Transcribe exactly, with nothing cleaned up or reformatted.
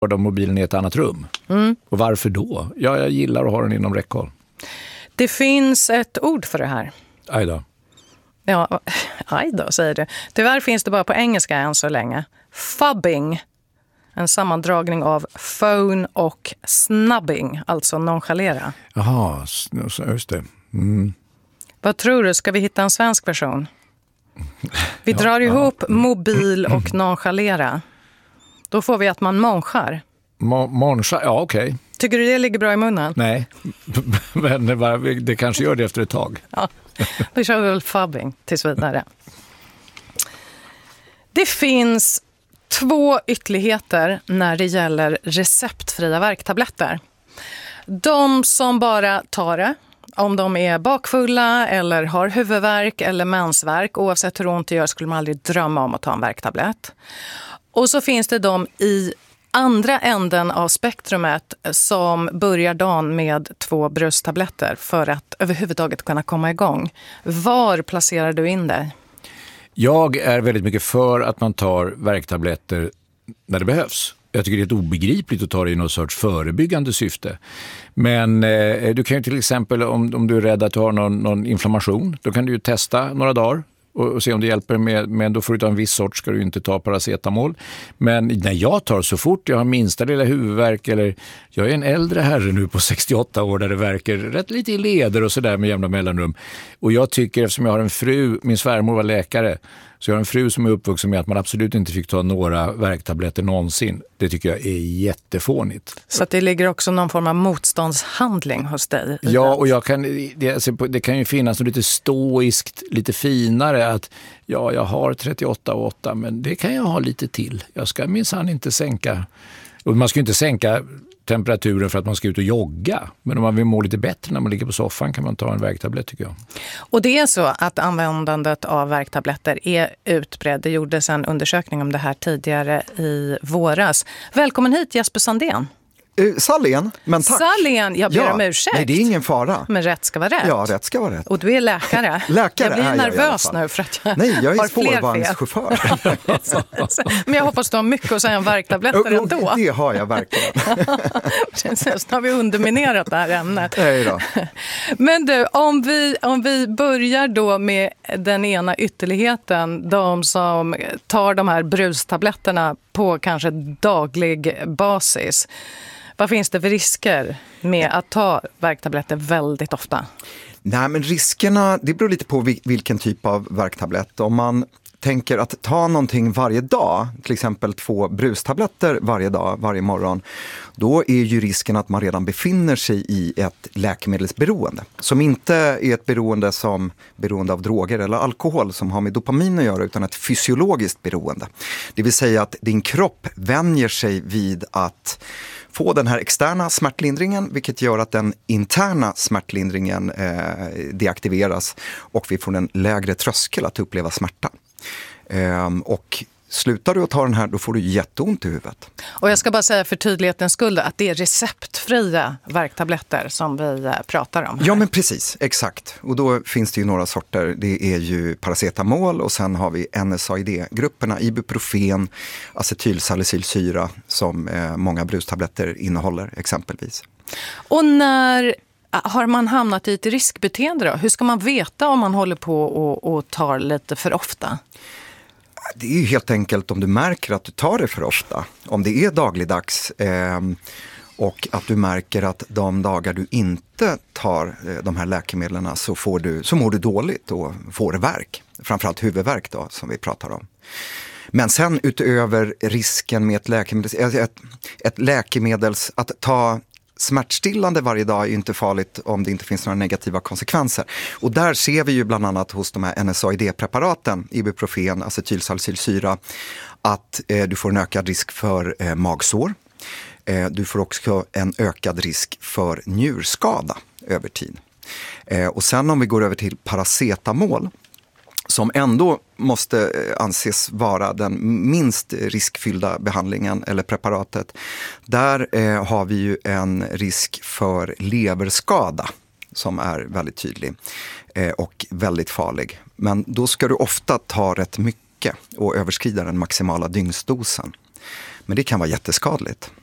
de mobilen i ett annat rum. Mm. Och varför då? Ja, jag gillar att ha den inom räckhåll. Det finns ett ord för det här. Aj då. Ja, aj då, säger du. Tyvärr finns det bara på engelska än så länge. Fubbing. En sammandragning av phone och snubbing, alltså nonchalera. Jaha, just det. Mm. Vad tror du? Ska vi hitta en svensk version? Vi drar ja, ihop ja. mobil och nonchalera. Då får vi att man monchar. Mo- monchar, ja okej. Okay. Tycker du det ligger bra i munnen? Nej, men det, det kanske gör det efter ett tag. Ja, då kör vi väl fubbing tills vidare. Det finns två ytterligheter när det gäller receptfria värktabletter. De som bara tar det, om de är bakfulla eller har huvudvärk eller mensvärk, oavsett hur ont det gör skulle man aldrig drömma om att ta en värktablett. Och så finns det de i andra änden av spektrumet som börjar dagen med två brösttabletter för att överhuvudtaget kunna komma igång. Var placerar du in dig? Jag är väldigt mycket för att man tar värktabletter när det behövs. Jag tycker det är ett obegripligt att ta det i något sorts förebyggande syfte. Men eh, du kan ju till exempel, om, om du är rädd att du har någon, någon inflammation, då kan du ju testa några dagar och, och se om det hjälper. Med, men då får du ta en viss sort, ska du inte ta paracetamol. Men när jag tar så fort jag har minsta lilla huvudvärk, eller jag är en äldre herre nu på sextioåtta år där det verkar rätt lite i leder och sådär med jämna mellanrum. Och jag tycker, eftersom jag har en fru, min svärmor var läkare, så jag har en fru som är uppvuxen med att man absolut inte fick ta några värktabletter någonsin. Det tycker jag är jättefånigt. Så att det ligger också någon form av motståndshandling hos dig? Ja, och jag kan, det, alltså, det kan ju finnas något lite stoiskt, lite finare att ja, jag har trettioåtta och åtta, men det kan jag ha lite till. Jag ska minsann inte sänka, och man ska ju inte sänka temperaturen för att man ska ut och jogga. Men om man vill må lite bättre när man ligger på soffan kan man ta en värktablett, tycker jag. Och det är så att användandet av värktabletter är utbredd. Det gjordes en undersökning om det här tidigare i våras. Välkommen hit Jesper Sandén. Uh, Sallén, men tack. Sallén, jag ber ja, om ursäkt. Nej, det är ingen fara. Men rätt ska vara rätt. Ja, rätt ska vara rätt. Och du är läkare. läkare jag blir är nervös jag nu för att jag Nej, jag är har spårvagnschaufför. Men jag hoppas du har mycket att säga om värktabletter oh, ändå. Det har jag verkligen. Precis, nu har vi underminerat det här ämnet. Nej då. Men du, om vi, om vi börjar då med den ena ytterligheten, de som tar de här brustabletterna på kanske daglig basis. Vad finns det för risker med att ta värktabletter väldigt ofta? Nej, men riskerna, det beror lite på vilken typ av värktablett. Om man tänker att ta någonting varje dag, till exempel två brustabletter varje dag, varje morgon, då är ju risken att man redan befinner sig i ett läkemedelsberoende. Som inte är ett beroende som beroende av droger eller alkohol som har med dopamin att göra, utan ett fysiologiskt beroende. Det vill säga att din kropp vänjer sig vid att få den här externa smärtlindringen, vilket gör att den interna smärtlindringen eh, deaktiveras och vi får en lägre tröskel att uppleva smärta. Eh, och slutar du att ta den här, då får du jätteont i huvudet. Och jag ska bara säga för tydlighetens skull att det är receptfria värktabletter som vi pratar om här. Ja, men precis, exakt. Och då finns det ju några sorter. Det är ju paracetamol och sen har vi N S A I D-grupperna, ibuprofen, acetylsalicylsyra som eh, många brustabletter innehåller exempelvis. Och när har man hamnat i ett riskbeteende då? Hur ska man veta om man håller på och, och tar lite för ofta? Det är ju helt enkelt om du märker att du tar det för ofta. Om det är dagligdags eh, och att du märker att de dagar du inte tar eh, de här läkemedlen så, får du, så mår du dåligt och får värk. Framförallt huvudvärk då, som vi pratar om. Men sen utöver risken med ett läkemedels, ett, ett läkemedels att ta smärtstillande varje dag är inte farligt om det inte finns några negativa konsekvenser. Och där ser vi ju bland annat hos de här N S A I D-preparaten, ibuprofen, acetylsalicylsyra, att eh, du får en ökad risk för eh, magsår. Eh, du får också en ökad risk för njurskada över tid. Eh, och sen om vi går över till paracetamol, som ändå måste anses vara den minst riskfyllda behandlingen eller preparatet. Där eh, har vi ju en risk för leverskada som är väldigt tydlig eh, och väldigt farlig. Men då ska du ofta ta rätt mycket och överskrida den maximala dygnsdosen. Men det kan vara jätteskadligt.